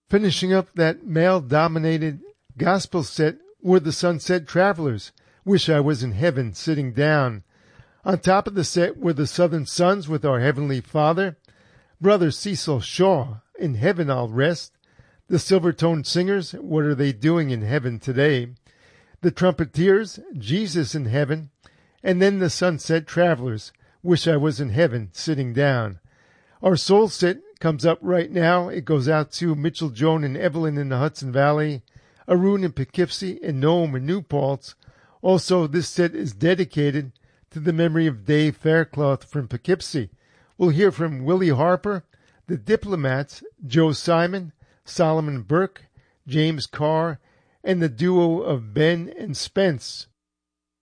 Finishing up that male-dominated gospel set were the Sunset Travelers, Wish I Was in Heaven Sitting Down. On top of the set were the Southern Sons with Our Heavenly Father, Brother Cecil Shaw, In Heaven I'll Rest, the Silvertone Singers, What Are They Doing in Heaven Today, the Trumpeteers, Jesus in Heaven, and then the Sunset Travelers, Wish I Was in Heaven Sitting Down. Our soul set comes up right now. It goes out to Mitchell, Joan, and Evelyn in the Hudson Valley, Arun in Poughkeepsie, and Noam in New Paltz. Also, this set is dedicated to the memory of Dave Faircloth from Poughkeepsie. We'll hear from Willie Harper, the Diplomats, Joe Simon, Solomon Burke, James Carr, and the duo of Ben and Spence.